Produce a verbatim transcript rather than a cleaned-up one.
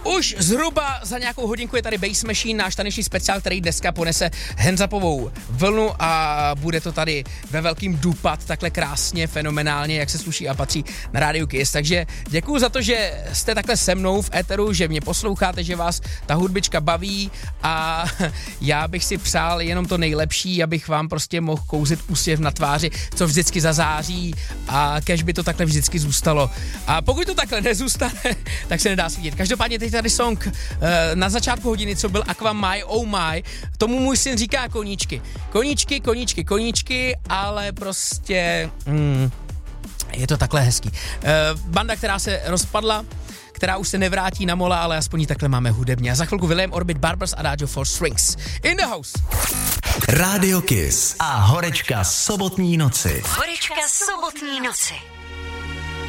Už zhruba za nějakou hodinku je tady Bass Machine, náš taneční speciál, který dneska ponese hands-upovou vlnu a bude to tady ve velkým dupat, takhle krásně, fenomenálně, jak se sluší a patří na Rádiu Kiss. Takže děkuju za to, že jste takhle se mnou v éteru, že mě posloucháte, že vás ta hudbička baví a já bych si přál jenom to nejlepší, abych vám prostě mohl kouzit úsměv na tváři, co vždycky zazáří a kež by to takhle vždycky zůstalo. A pokud to takhle nezůstane, tak se nedá svítit. Každopádně teď tady song uh, na začátku hodiny, co byl Aqua My Oh My, tomu můj syn říká koníčky. Koníčky, koníčky, koníčky, ale prostě mm, je to takhle hezký. Uh, banda, která se rozpadla, která už se nevrátí na mola, ale aspoň takhle máme hudebně. A za chvilku William Orbit, Barbers Adagio for Strings. In the house. Rádio Kiss a horečka sobotní noci. Horečka sobotní noci.